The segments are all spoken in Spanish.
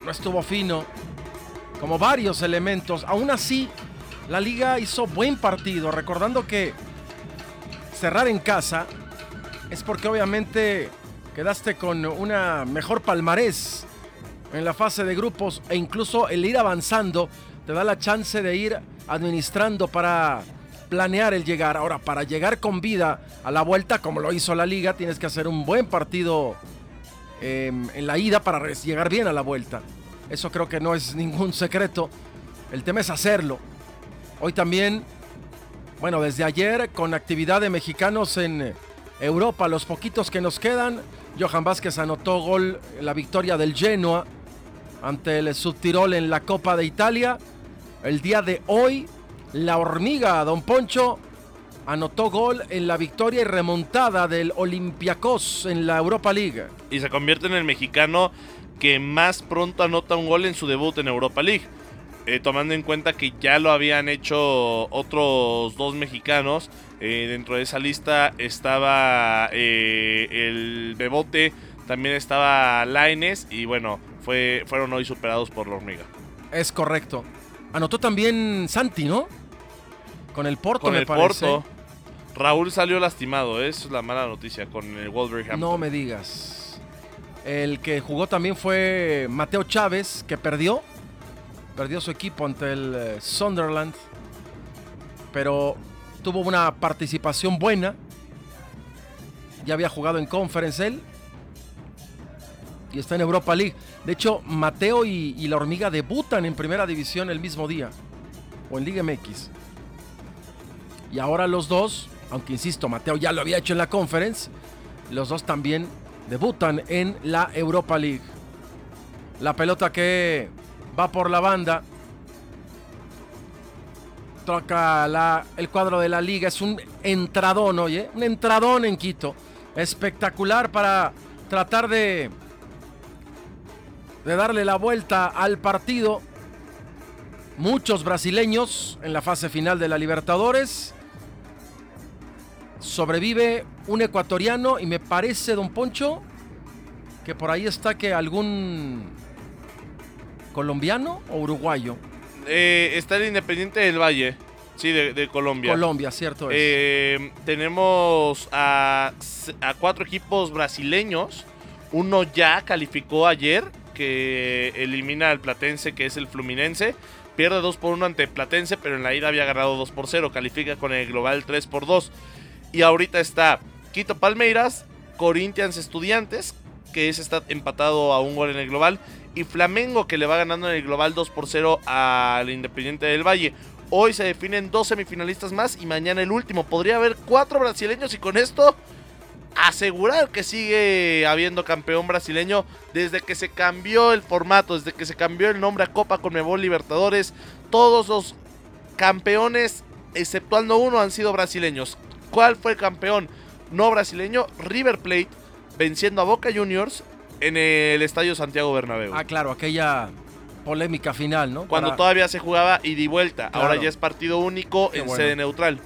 no estuvo fino, como varios elementos. Aún así, la liga hizo buen partido, recordando que cerrar en casa es porque obviamente quedaste con una mejor palmarés en la fase de grupos, e incluso el ir avanzando te da la chance de ir administrando para planear el llegar. Ahora, para llegar con vida a la vuelta, como lo hizo la liga, tienes que hacer un buen partido en la ida para llegar bien a la vuelta. Eso creo que no es ningún secreto. El tema es hacerlo. Hoy también, bueno, desde ayer, con actividad de mexicanos en Europa, los poquitos que nos quedan, Johan Vázquez anotó gol en la victoria del Genoa ante el Subtirol en la Copa de Italia. El día de hoy, la hormiga, Don Poncho, anotó gol en la victoria y remontada del Olympiacos en la Europa League. Y se convierte en el mexicano que más pronto anota un gol en su debut en Europa League. Tomando en cuenta que ya lo habían hecho otros dos mexicanos. Dentro de esa lista estaba el Bebote, también estaba Lainez, y bueno, fueron hoy superados por la hormiga. Es correcto. Anotó también Santi, ¿no? Con el Porto, con me el parece. Porto. Raúl salió lastimado, es la mala noticia con el Wolverhampton. No me digas. El que jugó también fue Mateo Chávez, que perdió su equipo ante el Sunderland, pero tuvo una participación buena. Ya había jugado en Conference él y está en Europa League. De hecho, Mateo y la hormiga debutan en primera división el mismo día, o en Liga MX. Y ahora los dos, aunque insisto, Mateo ya lo había hecho en la Conference, los dos también debutan en la Europa League. La pelota que va por la banda, toca el cuadro de la liga. Es un entradón, oye, un entradón en Quito, espectacular para tratar de darle la vuelta al partido. Muchos brasileños en la fase final de la Libertadores. Sobrevive un ecuatoriano y me parece, Don Poncho, que por ahí está que algún colombiano o uruguayo. Está el Independiente del Valle, sí, de Colombia. Colombia, cierto es. Tenemos a 4 equipos brasileños. Uno ya calificó ayer, que elimina al Platense, que es el Fluminense. Pierde 2-1 ante Platense, pero en la ida había ganado 2-0. Califica con el global 3-2. Y ahorita está Quito Palmeiras, Corinthians Estudiantes, que está empatado a un gol en el global, y Flamengo, que le va ganando en el global 2-0 al Independiente del Valle. Hoy se definen 2 semifinalistas más y mañana el último. Podría haber 4 brasileños y con esto asegurar que sigue habiendo campeón brasileño desde que se cambió el formato, desde que se cambió el nombre a Copa Conmebol Libertadores. Todos los campeones, exceptuando uno, han sido brasileños. ¿Cuál fue el campeón no brasileño? River Plate, venciendo a Boca Juniors en el Estadio Santiago Bernabéu. Ah, claro, aquella polémica final, ¿no? Cuando todavía se jugaba ida y vuelta. Claro. Ahora ya es partido único en sede neutral.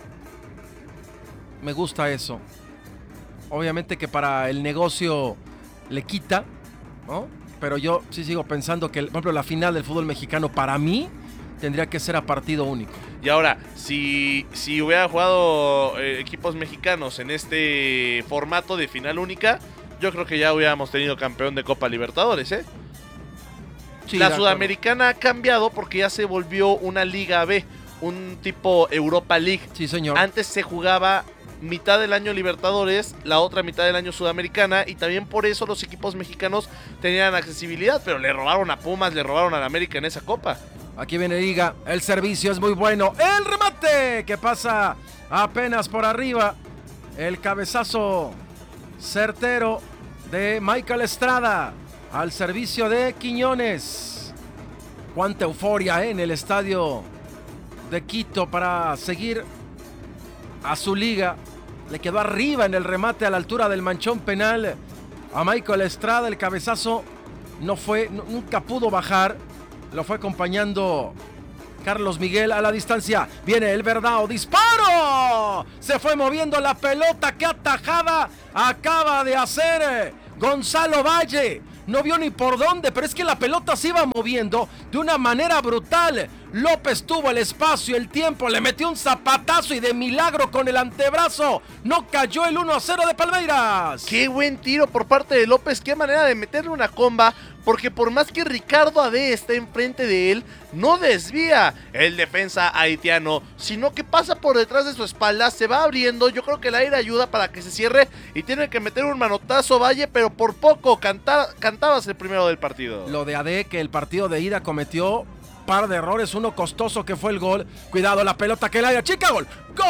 Me gusta eso. Obviamente que para el negocio le quita, ¿no? Pero yo sí sigo pensando que, por ejemplo, la final del fútbol mexicano para mí tendría que ser a partido único. Y ahora, si hubiera jugado equipos mexicanos en este formato de final única, yo creo que ya hubiéramos tenido campeón de Copa Libertadores, ¿eh? Sí, la Sudamericana ha cambiado porque ya se volvió una Liga B, un tipo Europa League. Sí, señor. Antes se jugaba mitad del año Libertadores, la otra mitad del año Sudamericana, y también por eso los equipos mexicanos tenían accesibilidad, pero le robaron a Pumas, le robaron a la América en esa copa. Aquí viene Liga, el servicio es muy bueno, el remate que pasa apenas por arriba, el cabezazo certero de Michael Estrada al servicio de Quiñones. Cuánta euforia en el estadio de Quito para seguir a su liga. Le quedó arriba en el remate a la altura del manchón penal a Michael Estrada. El cabezazo nunca pudo bajar. Lo fue acompañando Carlos Miguel a la distancia. Viene el Verdao, disparo. Se fue moviendo la pelota. ¡Qué atajada acaba de hacer Gonzalo Valle! no vio ni por dónde, pero es que la pelota se iba moviendo de una manera brutal. López tuvo el espacio, el tiempo, le metió un zapatazo y de milagro con el antebrazo no cayó el 1-0 de Palmeiras. Qué buen tiro por parte de López, qué manera de meterle una comba, porque por más que Ricardo Ade esté enfrente de él, no desvía el defensa haitiano, sino que pasa por detrás de su espalda, se va abriendo. Yo creo que el aire ayuda para que se cierre y tiene que meter un manotazo Valle, pero por poco cantabas el primero del partido. Lo de Ade, que el partido de ida cometió par de errores, uno costoso que fue el gol. Cuidado, la pelota que el área chica, gol.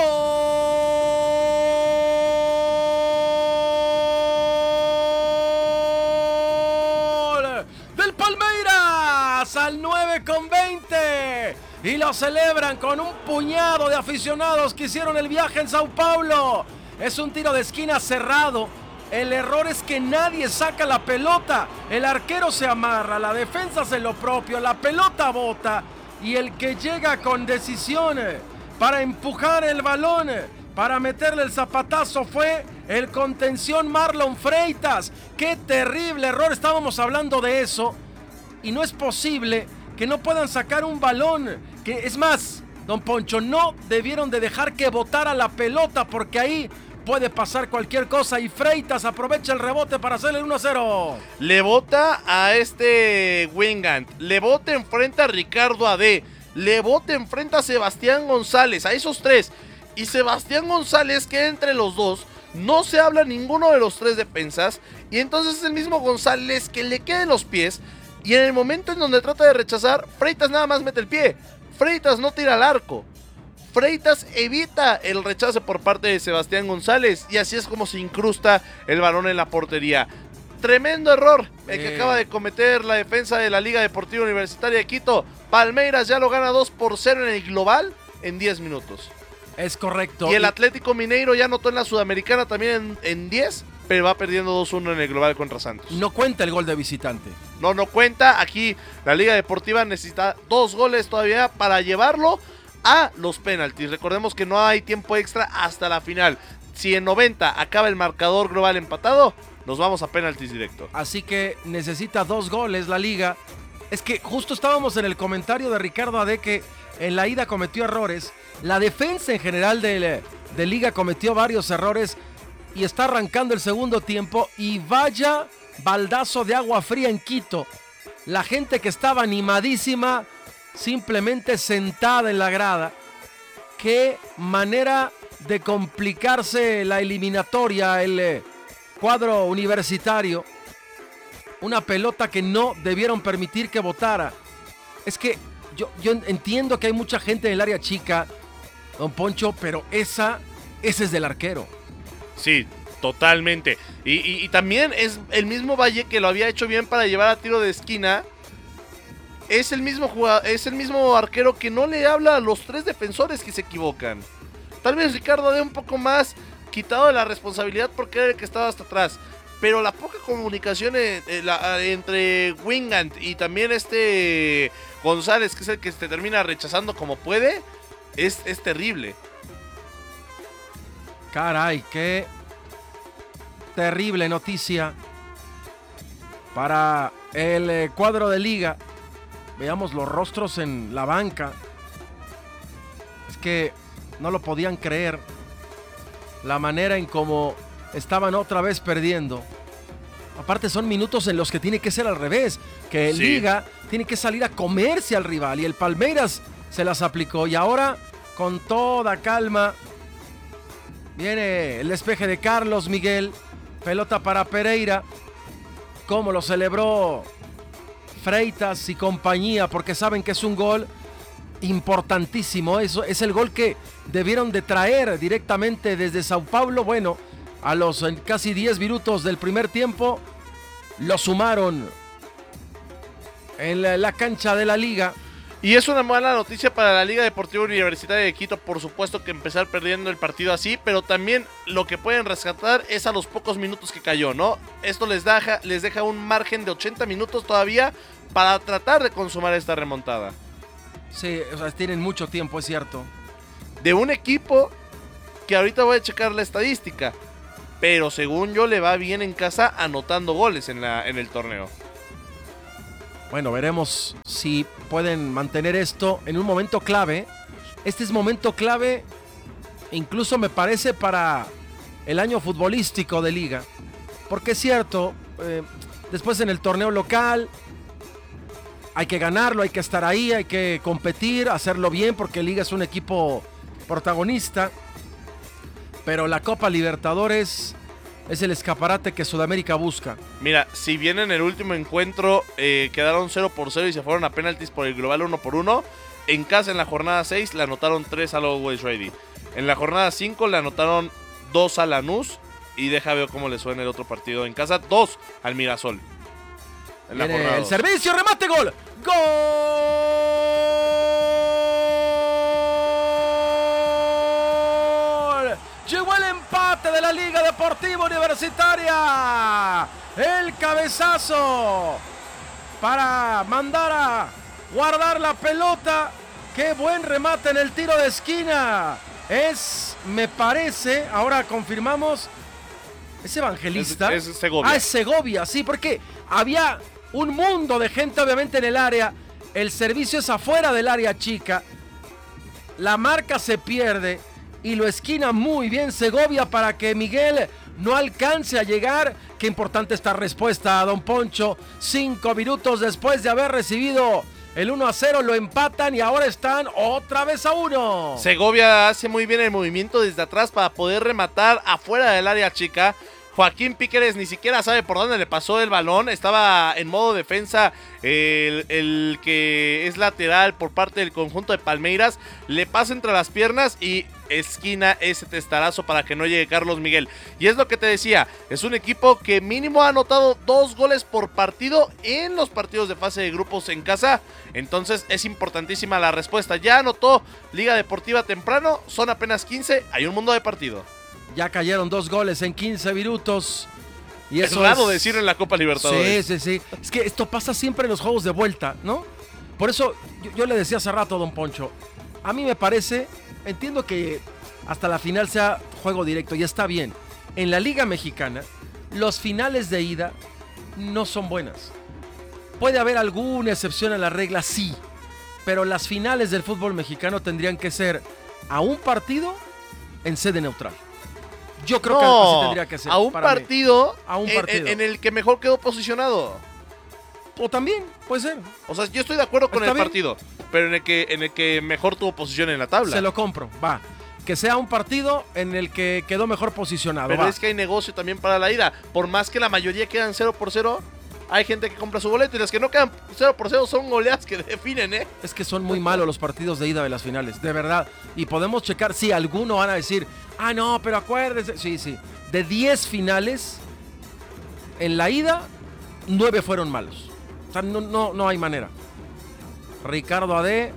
¡Gol! Del Palmeiras al 9:20. Y lo celebran con un puñado de aficionados que hicieron el viaje en Sao Paulo. Es un tiro de esquina cerrado. El error es que nadie saca la pelota. El arquero se amarra, la defensa hace lo propio, la pelota bota. Y el que llega con decisión para empujar el balón, para meterle el zapatazo, fue el contención Marlon Freitas. ¡Qué terrible error! Estábamos hablando de eso. Y no es posible que no puedan sacar un balón. Que, es más, don Poncho, no debieron de dejar que botara la pelota, porque ahí puede pasar cualquier cosa y Freitas aprovecha el rebote para hacerle el 1-0. Le bota a Wingant, le bota enfrente a Ricardo Ade, le bota enfrente a Sebastián González, a esos tres. Y Sebastián González, que entre los dos no se habla ninguno de los tres defensas, y entonces es el mismo González que le queda en los pies, y en el momento en donde trata de rechazar, Freitas nada más mete el pie, Freitas no tira al arco. Freitas evita el rechazo por parte de Sebastián González, y así es como se incrusta el balón en la portería. Tremendo error el que acaba de cometer la defensa de la Liga Deportiva Universitaria de Quito. Palmeiras ya lo gana 2-0 en el global en 10 minutos. Es correcto. Y el Atlético Mineiro ya anotó en la Sudamericana también en 10, pero va perdiendo 2-1 en el global contra Santos. No cuenta el gol de visitante. No cuenta. Aquí la Liga Deportiva necesita 2 goles todavía para llevarlo a los penaltis. Recordemos que no hay tiempo extra hasta la final. Si en 90 acaba el marcador global empatado, nos vamos a penaltis directo. Así que necesita 2 goles la Liga. Es que justo estábamos en el comentario de Ricardo Ade, que en la ida cometió errores. La defensa en general de Liga cometió varios errores y está arrancando el segundo tiempo. Y vaya baldazo de agua fría en Quito. La gente que estaba animadísima, simplemente sentada en la grada. Qué manera de complicarse la eliminatoria el cuadro universitario. Una pelota que no debieron permitir que botara. Es que yo entiendo que hay mucha gente en el área chica, don Poncho, pero esa es del arquero. Sí, totalmente. Y también es el mismo Valle que lo había hecho bien para llevar a tiro de esquina. Es el mismo jugador, es el mismo arquero que no le habla a los tres defensores que se equivocan. Tal vez Ricardo Ade un poco más quitado de la responsabilidad porque era el que estaba hasta atrás. Pero la poca comunicación entre Wingant y también González, que es el que se termina rechazando como puede, es terrible. Caray, qué terrible noticia para el cuadro de Liga. Veamos los rostros en la banca. Es que no lo podían creer. La manera en cómo estaban otra vez perdiendo. Aparte son minutos en los que tiene que ser al revés. Que Liga tiene que salir a comerse al rival. Y el Palmeiras se las aplicó. Y ahora, con toda calma, viene el despeje de Carlos Miguel. Pelota para Pereira. Cómo lo celebró Freitas y compañía, porque saben que es un gol importantísimo. Eso es el gol que debieron de traer directamente desde Sao Paulo. Bueno, a los casi 10 minutos del primer tiempo lo sumaron en la cancha de la Liga. Y es una mala noticia para la Liga Deportiva Universitaria de Quito, por supuesto, que empezar perdiendo el partido así, pero también lo que pueden rescatar es a los pocos minutos que cayó, ¿no? Esto les deja un margen de 80 minutos todavía para tratar de consumar esta remontada. Sí, o sea, tienen mucho tiempo, es cierto. De un equipo que ahorita voy a checar la estadística, pero según yo le va bien en casa anotando goles en el torneo. Bueno, veremos si pueden mantener esto en un momento clave. Este es momento clave, incluso me parece, para el año futbolístico de Liga. Porque es cierto, después en el torneo local hay que ganarlo, hay que estar ahí, hay que competir, hacerlo bien, porque Liga es un equipo protagonista. Pero la Copa Libertadores es el escaparate que Sudamérica busca. Mira, si bien en el último encuentro quedaron 0-0 y se fueron a penaltis por el global 1-1, en casa en la jornada 6 le anotaron 3 al Always Ready. En la jornada 5 le anotaron 2 a Lanús y deja ver cómo le suena el otro partido. En casa 2 al Mirasol. En la jornada el 2. servicio, remate, gol. ¡Gol! Llegó el empate de la Liga Deportiva Universitaria. El cabezazo para mandar a guardar la pelota. Qué buen remate en el tiro de esquina. Me parece, ahora confirmamos, ¿es Evangelista? Es Segovia. Ah, es Segovia, sí, porque había un mundo de gente obviamente en el área. El servicio es afuera del área chica. La marca se pierde y lo esquina muy bien Segovia para que Miguel no alcance a llegar. Qué importante esta respuesta, don Poncho. 5 minutos después de haber recibido el 1-0, lo empatan y ahora están otra vez a 1. Segovia hace muy bien el movimiento desde atrás para poder rematar afuera del área chica. Joaquín Píqueres ni siquiera sabe por dónde le pasó el balón. Estaba en modo defensa el que es lateral por parte del conjunto de Palmeiras. Le pasa entre las piernas y esquina ese testarazo para que no llegue Carlos Miguel. Y es lo que te decía, es un equipo que mínimo ha anotado 2 goles por partido en los partidos de fase de grupos en casa. Entonces es importantísima la respuesta. Ya anotó Liga Deportiva temprano, son apenas 15, hay un mundo de partido. Ya cayeron 2 goles en 15 minutos. Y eso es raro decir en la Copa Libertadores. Sí. Es que esto pasa siempre en los juegos de vuelta, ¿no? Por eso yo le decía hace rato a don Poncho, a mí me parece, entiendo que hasta la final sea juego directo y está bien. En la Liga Mexicana, los finales de ida no son buenas. Puede haber alguna excepción a la regla, sí. Pero las finales del fútbol mexicano tendrían que ser a un partido en sede neutral. Yo creo que así tendría que ser. A un partido partido en el que mejor quedó posicionado. O también, puede ser. O sea, yo estoy de acuerdo con el partido, pero en el que mejor tuvo posición en la tabla. Se lo compro, va. Que sea un partido en el que quedó mejor posicionado. Pero va. es que hay negocio también para la ida. Por más que la mayoría quedan 0-0, hay gente que compra su boleto y las que no quedan 0-0 son goleadas que definen, ¿eh? Es que son muy malos los partidos de ida de las finales, de verdad. Y podemos checar, sí, algunos van a decir, ah, no, pero acuérdense. Sí. De 10 finales, en la ida, 9 fueron malos. O sea, no hay manera. Ricardo Ade,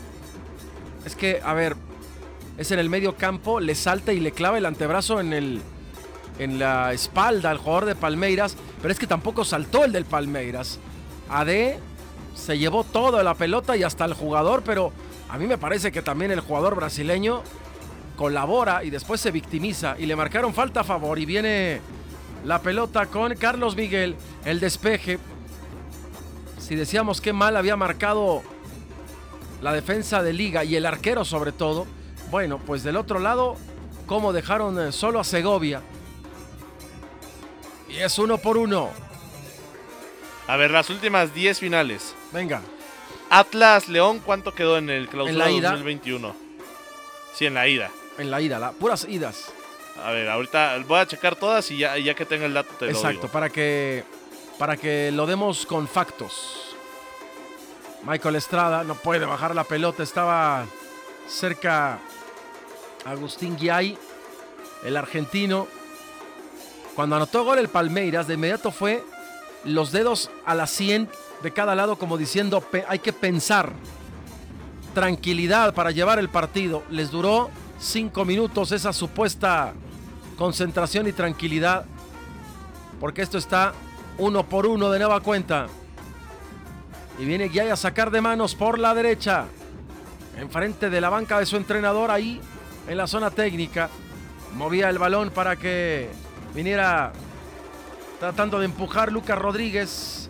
es que, a ver, es en el medio campo, le salta y le clava el antebrazo en la espalda al jugador de Palmeiras, pero es que tampoco saltó el del Palmeiras. Ade se llevó toda la pelota y hasta el jugador, pero a mí me parece que también el jugador brasileño colabora y después se victimiza y le marcaron falta a favor y viene la pelota con Carlos Miguel, el despeje. Si decíamos qué mal había marcado la defensa de Liga y el arquero sobre todo, bueno, pues del otro lado, cómo dejaron solo a Segovia. Y es 1-1. A ver, las últimas 10 finales. Venga. Atlas León, ¿cuánto quedó en el clausura ¿En la 2021? Sí, en la ida. En la ida, puras idas. A ver, ahorita voy a checar todas y ya que tenga el dato te lo digo. Exacto, para que lo demos con factos. Michael Estrada no puede bajar la pelota, estaba cerca Agustín Guiay, el argentino. Cuando anotó gol el Palmeiras, de inmediato fue los dedos a la 100 de cada lado, como diciendo, hay que pensar. Tranquilidad para llevar el partido. Les duró 5 minutos esa supuesta concentración y tranquilidad, porque esto está 1-1 de nueva cuenta. Y viene Guiay a sacar de manos por la derecha, enfrente de la banca de su entrenador, ahí en la zona técnica. Movía el balón para que viniera tratando de empujar Lucas Rodríguez.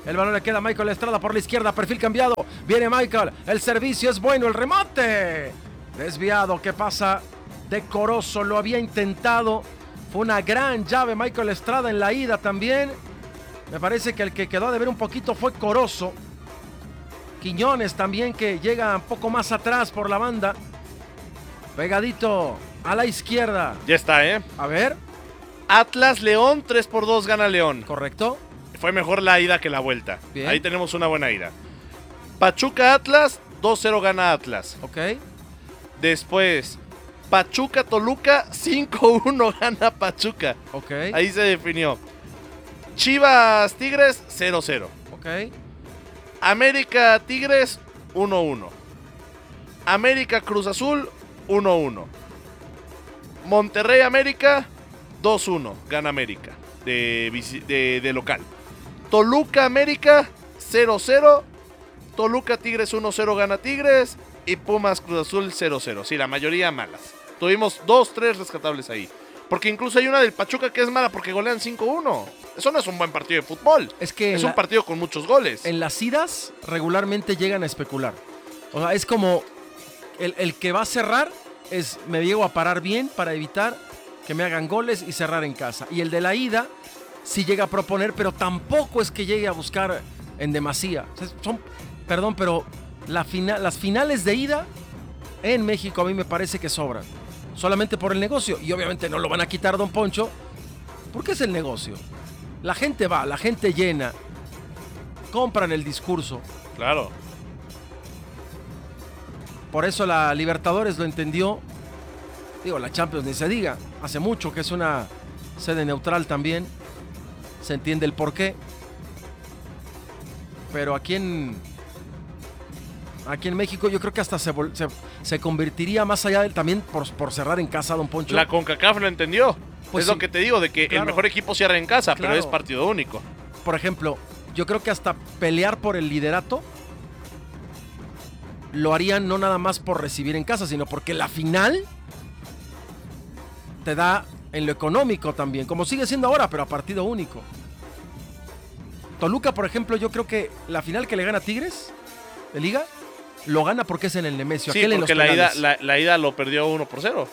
El balón le queda a Michael Estrada por la izquierda, perfil cambiado. Viene Michael, el servicio es bueno, el remate. Desviado, ¿qué pasa? Decoroso, lo había intentado. Fue una gran llave Michael Estrada en la ida también. Me parece que el que quedó a deber un poquito fue Corozo. Quiñones también, que llega un poco más atrás por la banda. Pegadito a la izquierda. Ya está, A ver. Atlas León, 3-2 gana León. Correcto. Fue mejor la ida que la vuelta. Bien. Ahí tenemos una buena ida. Pachuca Atlas, 2-0 gana Atlas. Ok. Después, Pachuca Toluca, 5-1 gana Pachuca. Ok. Ahí se definió. Chivas Tigres, 0-0. Ok. América Tigres, 1-1. América Cruz Azul, 1-1. Monterrey América, 2-1 gana América de local. Toluca América, 0-0. Toluca Tigres, 1-0 gana Tigres. Y Pumas Cruz Azul, 0-0. Sí, la mayoría malas. Tuvimos 2-3 rescatables ahí. Porque incluso hay una del Pachuca que es mala porque golean 5-1. Eso no es un buen partido de fútbol. Es que es un partido con muchos goles. En las idas regularmente llegan a especular. O sea, es como el que va a cerrar es me llego a parar bien para evitar que me hagan goles y cerrar en casa. Y el de la ida sí llega a proponer, pero tampoco es que llegue a buscar en demasía. O sea, perdón, pero las finales de ida en México a mí me parece que sobran. Solamente por el negocio. Y obviamente no lo van a quitar, don Poncho, porque es el negocio. La gente va, la gente llena. Compran el discurso. Claro. Por eso la Libertadores lo entendió. Digo, la Champions ni se diga. Hace mucho que es una sede neutral también. Se entiende el porqué. Pero aquí en México yo creo que hasta se convertiría más allá también por cerrar en casa, don Poncho. La CONCACAF lo entendió. Pues es sí, lo que te digo, de que claro. el mejor equipo cierra en casa, Claro. pero es partido único. Por ejemplo, yo creo que hasta pelear por el liderato lo harían no nada más por recibir en casa, sino porque la final te da en lo económico también, como sigue siendo ahora, pero a partido único. Toluca, por ejemplo, yo creo que la final que le gana a Tigres de Liga, lo gana porque es en el Nemesio. Sí, aquel en porque los penales. la ida lo perdió 1-0.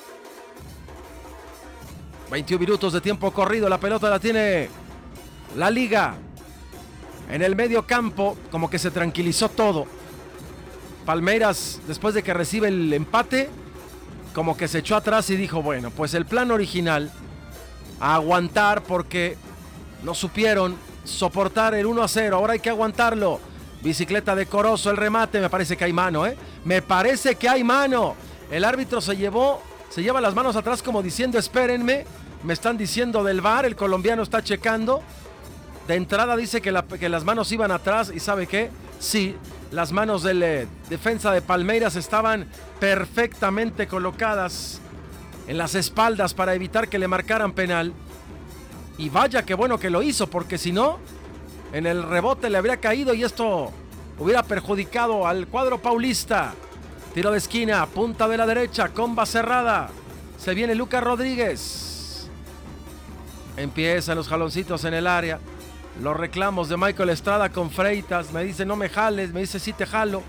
21 minutos de tiempo corrido, la pelota la tiene la Liga. En el medio campo, como que se tranquilizó todo. Palmeiras, después de que recibe el empate, como que se echó atrás y dijo, bueno, pues el plan original, a aguantar porque no supieron soportar el 1-0, ahora hay que aguantarlo. Bicicleta de Corozo, el remate, me parece que hay mano, me parece que hay mano. El árbitro se lleva las manos atrás como diciendo, espérenme, me están diciendo del VAR, el colombiano está checando. De entrada dice que las manos iban atrás y ¿sabe qué? Sí, las manos del defensa de Palmeiras estaban perfectamente colocadas en las espaldas para evitar que le marcaran penal. Y vaya que bueno que lo hizo, porque si no, en el rebote le habría caído y esto hubiera perjudicado al cuadro paulista. Tiro de esquina, punta de la derecha, comba cerrada. Se viene Lucas Rodríguez. Empiezan los jaloncitos en el área. Los reclamos de Michael Estrada con Freitas. Me dice no me jales, me dice sí te jalo.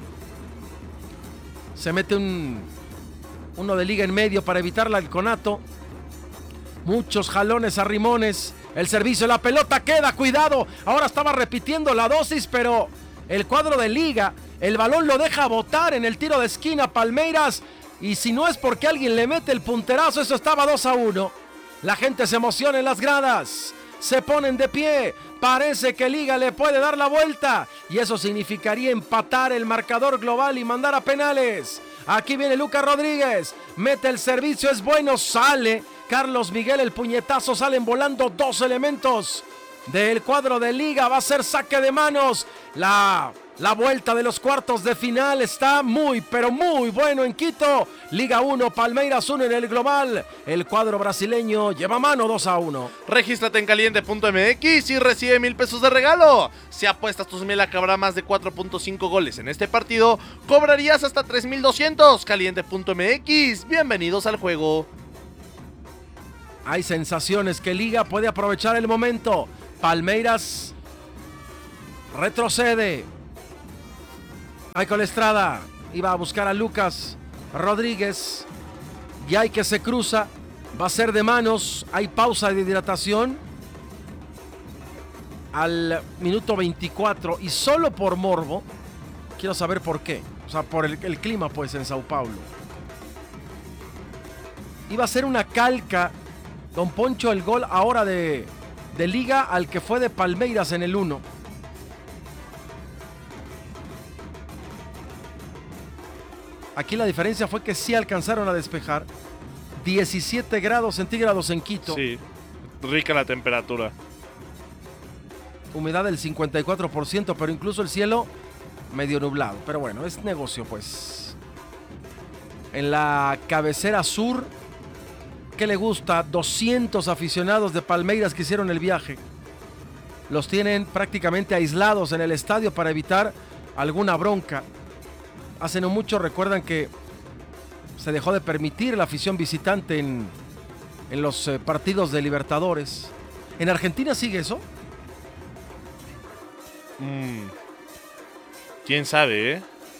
Se mete uno de Liga en medio para evitar el conato. Muchos jalones a Rimones. El servicio, la pelota queda, cuidado. Ahora estaba repitiendo la dosis, pero el cuadro de Liga, el balón lo deja botar en el tiro de esquina Palmeiras. Y si no es porque alguien le mete el punterazo, eso estaba 2-1. La gente se emociona en las gradas. Se ponen de pie. Parece que Liga le puede dar la vuelta. Y eso significaría empatar el marcador global y mandar a penales. Aquí viene Lucas Rodríguez. Mete el servicio, es bueno, sale. Carlos Miguel, el puñetazo, salen volando dos elementos del cuadro de Liga. Va a ser saque de manos. La vuelta de los cuartos de final está muy, pero muy bueno en Quito. Liga 1, Palmeiras 1 en el global. El cuadro brasileño lleva mano 2-1. Regístrate en caliente.mx y recibe 1,000 pesos de regalo. Si apuestas tus 1,000 a que habrá más de 4.5 goles en este partido, cobrarías hasta 3,200. Caliente.mx, bienvenidos al juego. Hay sensaciones que Liga puede aprovechar el momento. Palmeiras Retrocede. Michael Estrada iba a buscar a Lucas Rodríguez. Y hay que se cruza. Va a ser de manos. Hay pausa de hidratación al minuto 24. Y solo por morbo, quiero saber por qué. O sea, por el clima pues en Sao Paulo. Iba a ser una calca, don Poncho, el gol ahora de Liga al que fue de Palmeiras en el 1. Aquí la diferencia fue que sí alcanzaron a despejar. 17 grados centígrados en Quito. Sí, rica la temperatura. Humedad del 54%, pero incluso el cielo medio nublado. Pero bueno, es negocio pues. En la cabecera sur, ¿qué le gusta? 200 aficionados de Palmeiras que hicieron el viaje. Los tienen prácticamente aislados en el estadio para evitar alguna bronca. Hace no mucho recuerdan que se dejó de permitir la afición visitante en los partidos de Libertadores. ¿En Argentina sigue eso? ¿Quién sabe,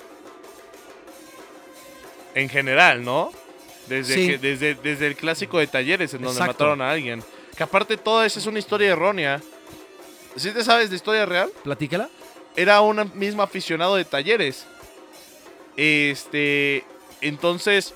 En general, ¿no? Sí. Desde el clásico de Talleres, en donde Exacto. mataron a alguien. Que aparte toda esa es una historia errónea. ¿Sí te sabes de historia real? Platícala. Era un mismo aficionado de Talleres. Entonces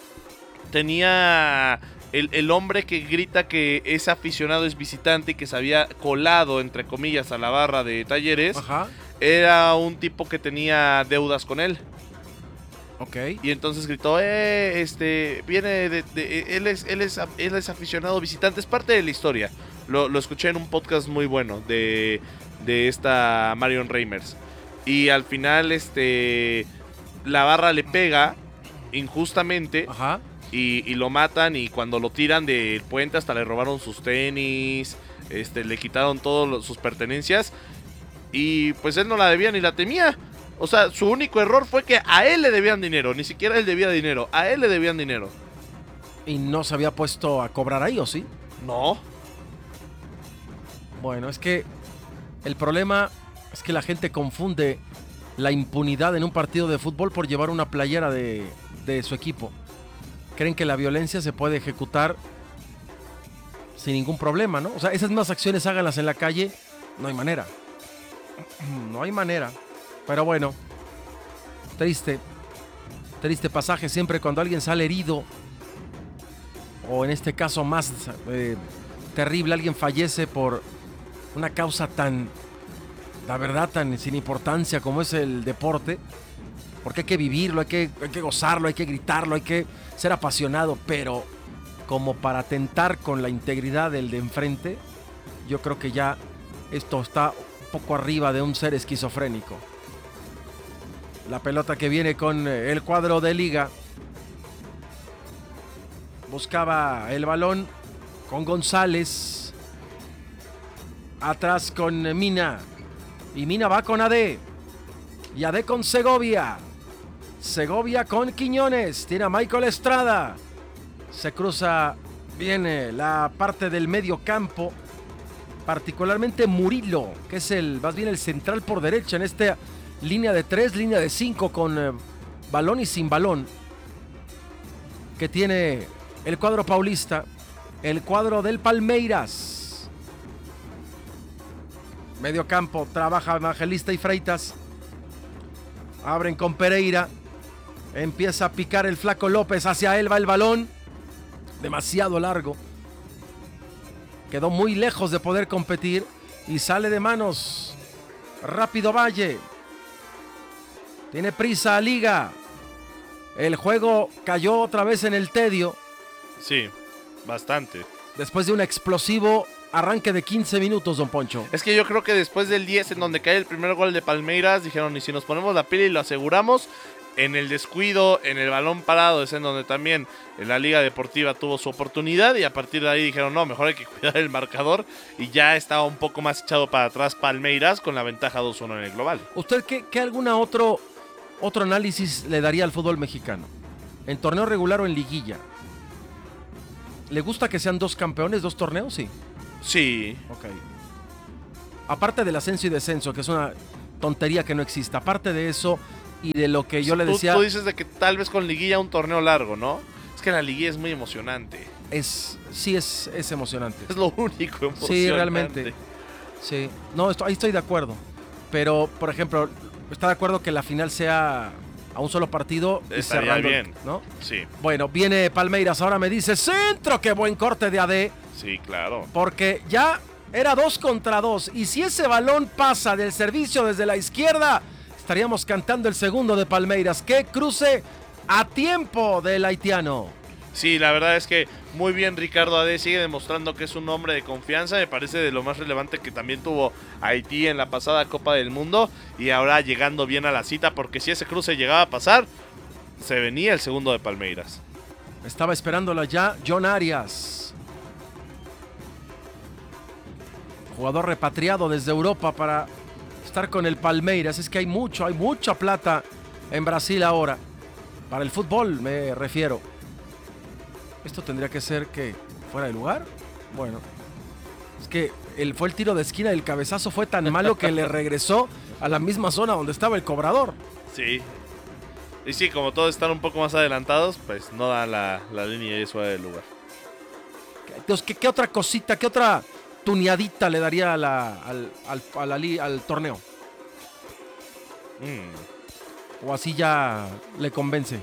tenía el hombre que grita que ese aficionado es visitante y que se había colado, entre comillas, a la barra de Talleres. Ajá. Era un tipo que tenía deudas con él. Ok. Y entonces gritó, viene él es aficionado visitante. Es parte de la historia. Lo escuché en un podcast muy bueno de esta Marion Reimers. Y al final, la barra le pega injustamente. Ajá. Y lo matan, y cuando lo tiran del puente hasta le robaron sus tenis, le quitaron todas sus pertenencias, y pues él no la debía ni la temía. O sea, su único error fue que a él le debían dinero, ni siquiera él debía dinero, a él le debían dinero. ¿Y no se había puesto a cobrar ahí o sí? No. Bueno, es que el problema es que la gente confunde la impunidad en un partido de fútbol por llevar una playera de su equipo. Creen que la violencia se puede ejecutar sin ningún problema, ¿no? O sea, esas mismas acciones háganlas en la calle, no hay manera. No hay manera. Pero bueno, triste pasaje siempre cuando alguien sale herido, o en este caso más terrible, alguien fallece por una causa tan, la verdad, tan sin importancia como es el deporte. Porque hay que vivirlo, hay que gozarlo, hay que gritarlo, hay que ser apasionado, pero como para atentar con la integridad del de enfrente, yo creo que ya esto está un poco arriba de un ser esquizofrénico. La pelota que viene con el cuadro de Liga. Buscaba el balón con González. Atrás con Mina. Y Mina va con AD. Y AD con Segovia. Segovia con Quiñones. Tiene a Michael Estrada. Se cruza bien la parte del medio campo. Particularmente Murillo, que es más bien el central por derecha en esta línea de 3, línea de 5 con balón y sin balón. Que tiene el cuadro paulista. El cuadro del Palmeiras. Medio campo, trabaja Evangelista y Freitas. Abren con Pereira. Empieza a picar el Flaco López. Hacia él va el balón. Demasiado largo. Quedó muy lejos de poder competir. Y sale de manos. Rápido Valle. Tiene prisa Liga. El juego cayó otra vez en el tedio. Sí, bastante. Después de un explosivo arranque de 15 minutos, don Poncho. Es que yo creo que después del 10, en donde cae el primer gol de Palmeiras, dijeron, y si nos ponemos la pila y lo aseguramos, en el descuido, en el balón parado, es en donde también la Liga Deportiva tuvo su oportunidad, y a partir de ahí dijeron, no, mejor hay que cuidar el marcador, y ya estaba un poco más echado para atrás Palmeiras con la ventaja 2-1 en el global. ¿Usted qué alguna otro análisis le daría al fútbol mexicano? ¿En torneo regular o en liguilla? ¿Le gusta que sean dos campeones, dos torneos? Sí. Sí. Ok. aparte del ascenso y descenso, que es una tontería que no exista, aparte de eso y de lo que yo le Tú- decía, Tú dices de que tal vez con liguilla un torneo largo, ¿no? Es que la liguilla es muy emocionante. sí es emocionante. Es lo único emocionante. Sí, realmente. Sí, no, ahí estoy de acuerdo. Pero, por ejemplo, ¿está de acuerdo que la final sea a un solo partido y Estaría cerrando, bien. ¿no? Sí, Bueno, viene Palmeiras, ahora me dice centro, qué buen corte de AD, sí, claro. porque ya era 2 contra 2 y si ese balón pasa del servicio desde la izquierda, estaríamos cantando el segundo de Palmeiras. ¡Qué cruce a tiempo del haitiano! Sí, la verdad es que muy bien Ricardo Ade, sigue demostrando que es un hombre de confianza, me parece de lo más relevante que también tuvo Haití en la pasada Copa del Mundo y ahora llegando bien a la cita, porque si ese cruce llegaba a pasar, se venía el segundo de Palmeiras. Estaba esperándola ya John Arias, jugador repatriado desde Europa para estar con el Palmeiras. Es que hay mucha plata en Brasil ahora, para el fútbol me refiero. Esto tendría que ser que fuera de lugar. Bueno, es que fue el tiro de esquina y el cabezazo fue tan malo que le regresó a la misma zona donde estaba el cobrador. Sí. Y sí, como todos están un poco más adelantados, pues no da la línea y es fuera del lugar. Entonces, ¿qué otra cosita, qué otra tuneadita le daría al torneo? O así ya le convence.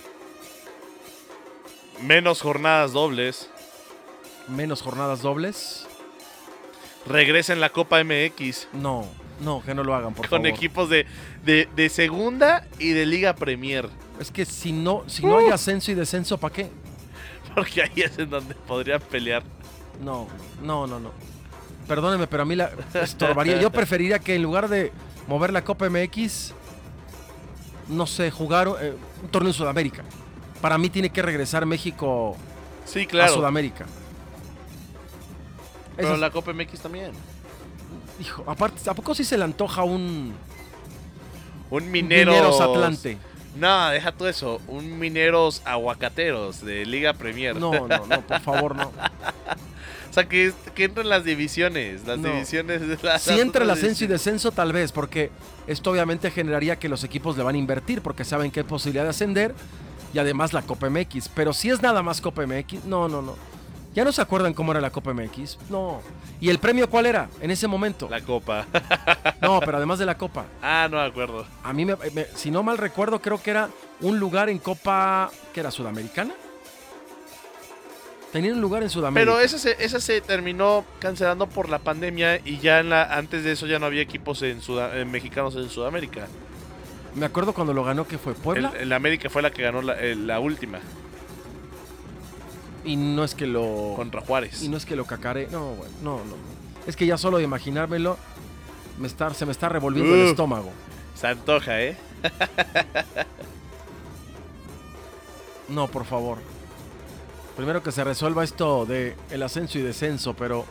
Menos jornadas dobles. Menos jornadas dobles. Regresa en la Copa MX. No, que no lo hagan, por con favor. Equipos de segunda y de Liga Premier. Es que si no hay ascenso y descenso, ¿para qué? Porque ahí es en donde podrían pelear. No. Perdóneme, pero a mí la estorbaría. Yo preferiría que en lugar de mover la Copa MX, no sé, jugar un torneo en Sudamérica. Para mí tiene que regresar México Sí, a claro. Sudamérica. Pero Eso es- la Copa MX también. hijo, aparte, ¿a poco sí se le antoja un Un Mineros Mineros Atlante? No, deja todo eso. Un Mineros Aguacateros de Liga Premier. No, por favor, no. O sea, que entren las divisiones. Las No. divisiones de las Si entra el otras ascenso y divisiones. descenso, tal vez, porque esto obviamente generaría que los equipos le van a invertir, porque saben que hay posibilidad de ascender, y además la Copa MX. Pero si es nada más Copa MX, no. ¿Ya no se acuerdan cómo era la Copa MX? No. ¿Y el premio cuál era en ese momento? La Copa. No, pero además de la Copa. Ah, no me acuerdo. A mí, si no mal recuerdo, creo que era un lugar en Copa, ¿qué era? ¿Sudamericana? Tenían un lugar en Sudamérica. Pero esa se terminó cancelando por la pandemia y ya antes de eso ya no había equipos mexicanos en Sudamérica. Me acuerdo cuando lo ganó, que fue Puebla. El América fue la que ganó la última Y no es que lo... contra Juárez. Y no es que lo cacare. No, bueno, no. Es que ya solo de imaginármelo, se me está revolviendo el estómago. Se antoja, ¿eh? No, por favor. Primero que se resuelva esto de el ascenso y descenso, pero...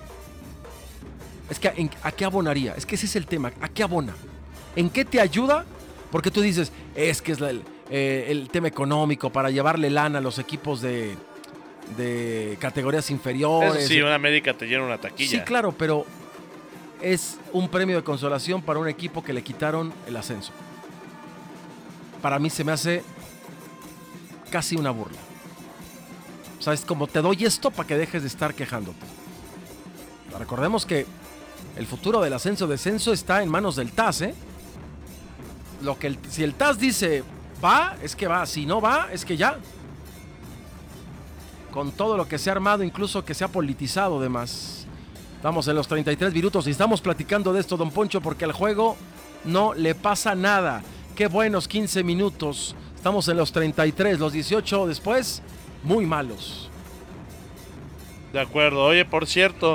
Es que, ¿a qué abonaría? Es que ese es el tema. ¿A qué abona? ¿En qué te ayuda? Porque tú dices, es que es el tema económico para llevarle lana a los equipos de categorías inferiores. Eso sí, una América te llena una taquilla. Sí, claro, pero es un premio de consolación para un equipo que le quitaron el ascenso. Para mí se me hace casi una burla. O sea, es como te doy esto para que dejes de estar quejándote. Recordemos que el futuro del ascenso-descenso está en manos del TAS, ¿eh? Si el TAS dice va, es que va. Si no va, es que ya. Con todo lo que se ha armado, incluso que se ha politizado además. Estamos en los 33 minutos y estamos platicando de esto, don Poncho, porque al juego no le pasa nada. Qué buenos 15 minutos. Estamos en los 33, los 18 después, muy malos. De acuerdo. Oye, por cierto,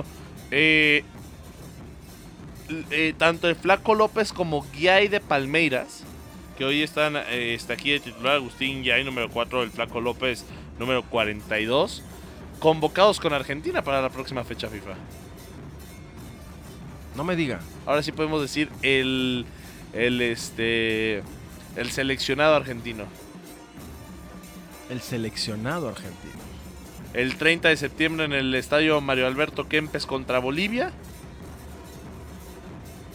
tanto el Flaco López como Guiay de Palmeiras, que hoy está aquí de titular, Agustín Guiay, número 4, el Flaco López, número 42, convocados con Argentina para la próxima fecha FIFA. No me diga. Ahora sí podemos decir el seleccionado argentino. El seleccionado argentino. El 30 de septiembre en el estadio Mario Alberto Kempes contra Bolivia.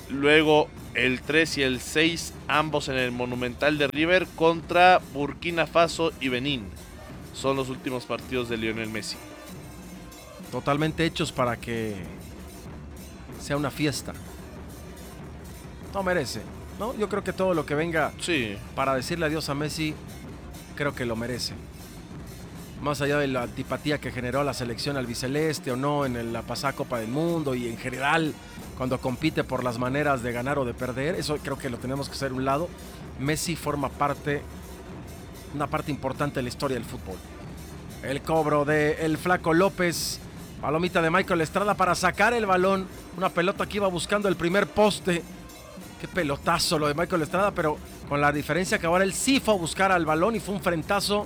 Luego el 3 y el 6, ambos en el Monumental de River contra Burkina Faso y Benín. Son los últimos partidos de Lionel Messi. Totalmente hechos para que sea una fiesta. No merece, ¿no? Yo creo que todo lo que venga para decirle adiós a Messi, creo que lo merece. Más allá de la antipatía que generó la selección albiceleste o no en la pasada Copa del Mundo y en general cuando compite por las maneras de ganar o de perder, eso creo que lo tenemos que hacer a un lado. Messi forma una parte importante de la historia del fútbol. El cobro del Flaco López, palomita de Michael Estrada para sacar el balón, una pelota que iba buscando el primer poste. Qué pelotazo lo de Michael Estrada, pero con la diferencia que ahora él sí fue a buscar al balón y fue un frentazo.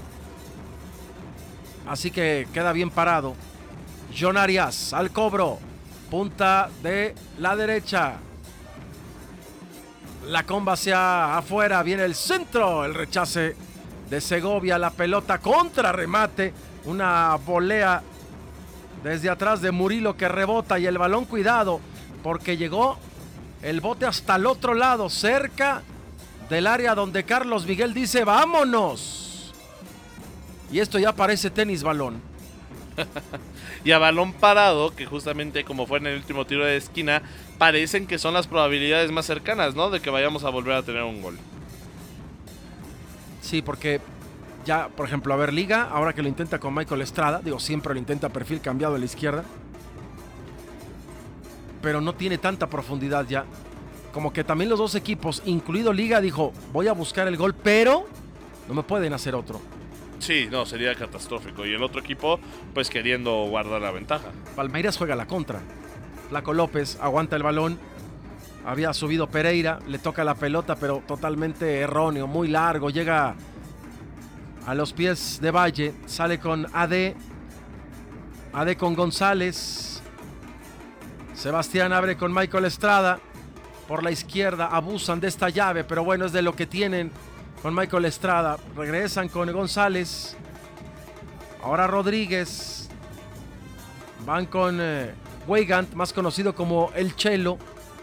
Así que queda bien parado. John Arias al cobro. Punta de la derecha. La comba hacia afuera. Viene el centro. El rechace de Segovia. La pelota contra remate. Una volea desde atrás de Murillo que rebota. Y el balón, cuidado, porque llegó el bote hasta el otro lado, cerca del área donde Carlos Miguel dice vámonos. Y esto ya parece tenis balón. Y a balón parado, que justamente como fue en el último tiro de esquina, parecen que son las probabilidades más cercanas, ¿no? De que vayamos a volver a tener un gol. Sí, porque ya, por ejemplo, a ver, Liga, ahora que lo intenta con Michael Estrada, digo, siempre lo intenta perfil cambiado a la izquierda, pero no tiene tanta profundidad ya. Como que también los dos equipos, incluido Liga, dijo, voy a buscar el gol, pero no me pueden hacer otro. Sí, no, sería catastrófico. Y el otro equipo, pues queriendo guardar la ventaja. Palmeiras juega la contra. Flaco López aguanta el balón. Había subido Pereira, le toca la pelota, pero totalmente erróneo, muy largo. Llega a los pies de Valle, sale con AD con González. Sebastián abre con Michael Estrada. Por la izquierda abusan de esta llave, pero bueno, es de lo que tienen con Michael Estrada. Regresan con González. Ahora Rodríguez. Van con Weigand, más conocido como El Chelo.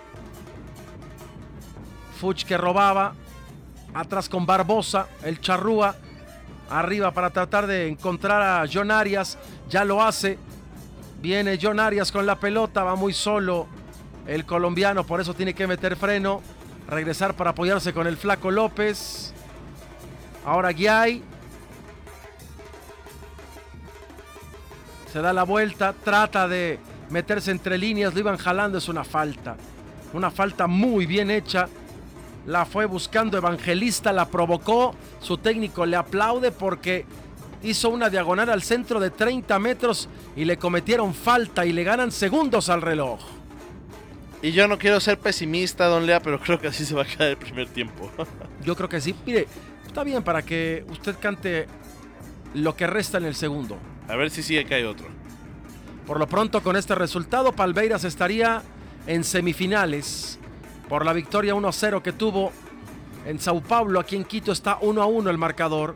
Fuch que robaba. Atrás con Barbosa, el Charrúa. Arriba para tratar de encontrar a John Arias. Ya lo hace. Viene John Arias con la pelota. Va muy solo el colombiano, por eso tiene que meter freno. Regresar para apoyarse con el Flaco López. Ahora Guiay. Se da la vuelta. Trata de meterse entre líneas. Lo iban jalando. Es una falta. Una falta muy bien hecha. La fue buscando Evangelista. La provocó. Su técnico le aplaude porque hizo una diagonal al centro de 30 metros. Y le cometieron falta. Y le ganan segundos al reloj. Y yo no quiero ser pesimista, don Lea, pero creo que así se va a quedar el primer tiempo. Yo creo que sí. Mire, está bien para que usted cante lo que resta en el segundo. A ver si sigue que hay otro. Por lo pronto, con este resultado, Palmeiras estaría en semifinales por la victoria 1-0 que tuvo en Sao Paulo. Aquí en Quito está 1-1 el marcador.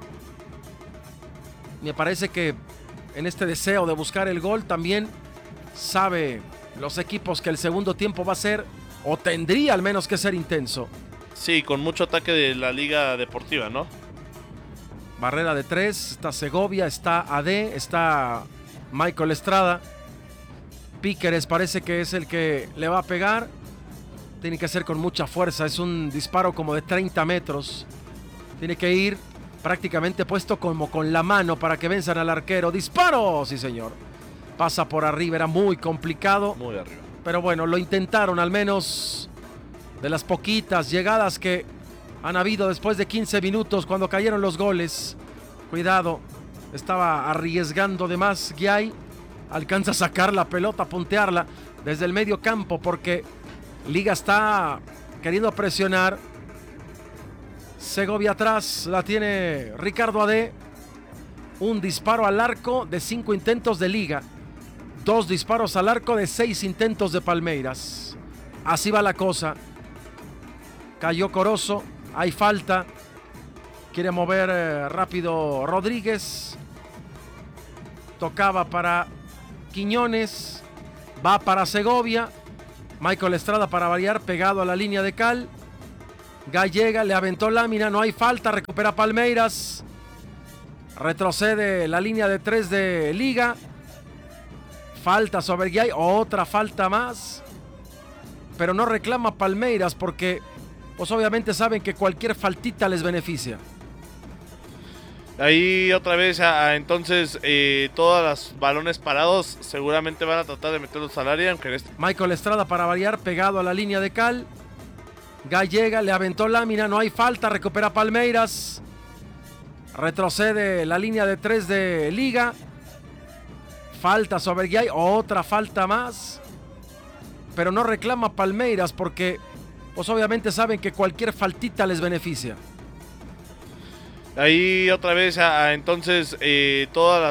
Me parece que en este deseo de buscar el gol también sabe los equipos que el segundo tiempo va a ser, o tendría al menos que ser intenso. Sí, con mucho ataque de la Liga Deportiva, ¿no? Barrera de 3, está Segovia, está AD, está Michael Estrada. Píqueres parece que es el que le va a pegar. Tiene que ser con mucha fuerza, es un disparo como de 30 metros. Tiene que ir prácticamente puesto como con la mano para que venzan al arquero. ¡Disparo! Sí, señor. Pasa por arriba, era muy complicado. Muy arriba. Pero bueno, lo intentaron, al menos de las poquitas llegadas que han habido después de 15 minutos cuando cayeron los goles. Cuidado, estaba arriesgando de más Guiay. Alcanza a sacar la pelota, a puntearla desde el medio campo porque Liga está queriendo presionar. Segovia atrás, la tiene Ricardo AD. Un disparo al arco de 5 intentos de Liga. 2 disparos al arco de 6 intentos de Palmeiras. Así va la cosa. Cayó Corozo. Hay falta. Quiere mover rápido Rodríguez. Tocaba para Quiñones. Va para Segovia. Michael Estrada para variar, pegado a la línea de cal. Gallega, le aventó lámina, no hay falta, recupera Palmeiras. Retrocede la línea de 3 de Liga. Falta sobre Guay, otra falta más. Pero no reclama Palmeiras porque pues obviamente saben que cualquier faltita les beneficia. Ahí otra vez, entonces, todos los balones parados seguramente van a tratar de meterlos al área, aunque Michael Estrada para variar, pegado a la línea de cal. Gallega, le aventó lámina, no hay falta, recupera Palmeiras. Retrocede la línea de 3 de Liga. Falta sobre Guay, otra falta más. Pero no reclama Palmeiras porque pues obviamente saben que cualquier faltita les beneficia. Ahí otra vez, entonces, todas